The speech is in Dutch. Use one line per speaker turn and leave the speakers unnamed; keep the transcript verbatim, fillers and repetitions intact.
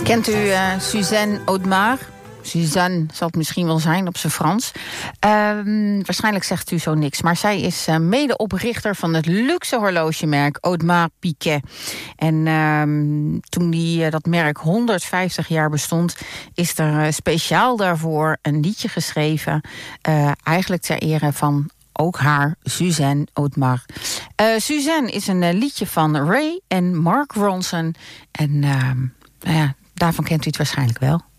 Kent u uh, Suzanne Audemars? Suzanne zal het misschien wel zijn op zijn Frans. Uh, waarschijnlijk zegt u zo niks. Maar zij is uh, medeoprichter van het luxe horlogemerk Audemars Piguet. En uh, toen die, uh, dat merk honderdvijftig jaar bestond, is er uh, speciaal daarvoor een liedje geschreven. Uh, eigenlijk ter ere van ook haar, Suzanne Audemars. Uh, Suzanne is een uh, liedje van Ray en Mark Ronson. En uh, nou ja, daarvan kent u het waarschijnlijk wel.